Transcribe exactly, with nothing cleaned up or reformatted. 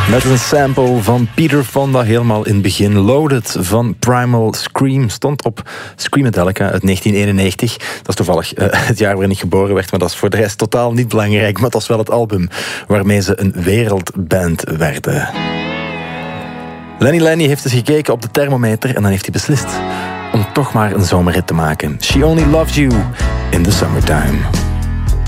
Met een sample van Peter Fonda helemaal in het begin. Loaded van Primal Scream stond op Screamadelica uit negentien eenennegentig. Dat is toevallig uh, het jaar waarin ik geboren werd, maar dat is voor de rest totaal niet belangrijk. Maar dat was wel het album waarmee ze een wereldband werden. Lenny Lenny heeft eens gekeken op de thermometer en dan heeft hij beslist om toch maar een zomerrit te maken. She Only Loves You in the Summertime.